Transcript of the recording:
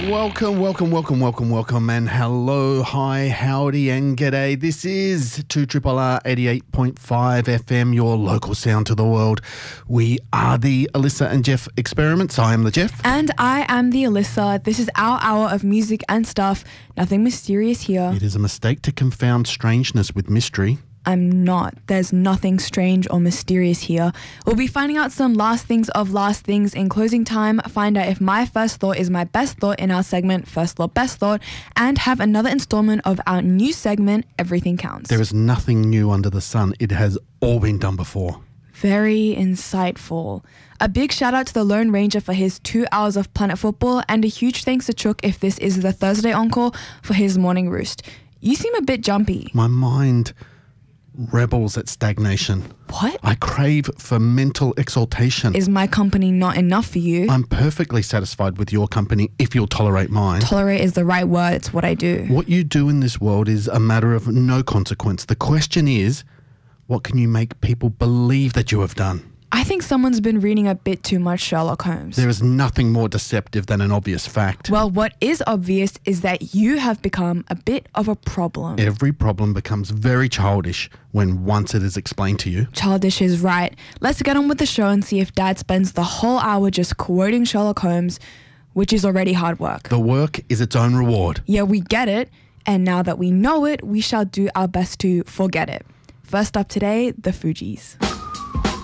welcome, and hello, hi, howdy, and g'day. This is 2RRR 88.5 FM, your local sound to the world. We are the Alyssa and Jeff Experiments. I am the Jeff. And I am the Alyssa. This is our hour of music and stuff. Nothing mysterious here. It is a mistake to confound strangeness with mystery. I'm not. There's nothing strange or mysterious here. We'll be finding out some last things of last things in closing time, find out if my first thought is my best thought in our segment, First Thought, Best Thought, and have another installment of our new segment, Everything Counts. There is nothing new under the sun. It has all been done before. Very insightful. A big shout out to the Lone Ranger for his 2 hours of Planet Football, and a huge thanks to Chook if this is the Thursday encore for his morning roost. You seem a bit jumpy. My mind rebels at stagnation. What? I crave for mental exaltation. Is my company not enough for you? I'm perfectly satisfied with your company if you'll tolerate mine. Tolerate is the right word. It's what I do. What you do in this world is a matter of no consequence. The question is, what can you make people believe that you have done? I think someone's been reading a bit too much Sherlock Holmes. There is nothing more deceptive than an obvious fact. Well, what is obvious is that you have become a bit of a problem. Every problem becomes very childish when once it is explained to you. Childish is right. Let's get on with the show and see if Dad spends the whole hour just quoting Sherlock Holmes, which is already hard work. The work is its own reward. Yeah, we get it. And now that we know it, we shall do our best to forget it. First up today, the Fugees.